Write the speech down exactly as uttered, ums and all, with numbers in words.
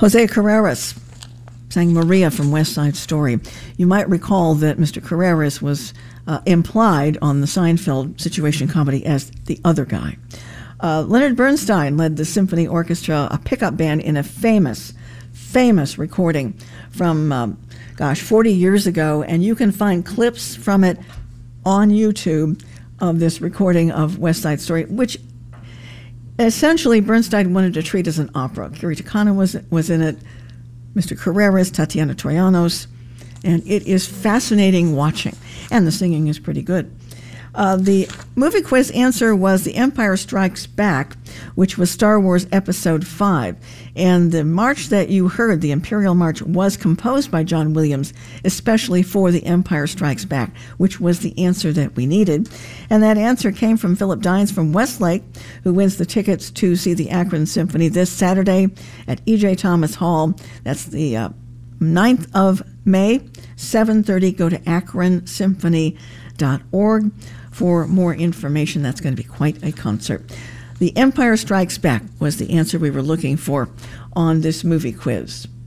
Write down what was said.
Jose Carreras sang Maria from West Side Story. You might recall that Mister Carreras was uh, implied on the Seinfeld situation comedy as the other guy. Uh, Leonard Bernstein led the symphony orchestra, a pickup band, in a famous, famous recording from, um, gosh, forty years ago, and you can find clips from it on YouTube of this recording of West Side Story, which essentially Bernstein wanted to treat as an opera. Kiri Te Kanawa was, was in it, Mister Carreras, Tatiana Troyanos, and it is fascinating watching, and the singing is pretty good. Uh, the movie quiz answer was The Empire Strikes Back, which was Star Wars Episode five. And the march that you heard, the Imperial March, was composed by John Williams, especially for The Empire Strikes Back, which was the answer that we needed. And that answer came from Philip Dines from Westlake, who wins the tickets to see the Akron Symphony this Saturday at E J. Thomas Hall. That's the uh, ninth of May, seven thirty. Go to akron symphony dot org. For more information. That's going to be quite a concert. The Empire Strikes Back was the answer we were looking for on this movie quiz.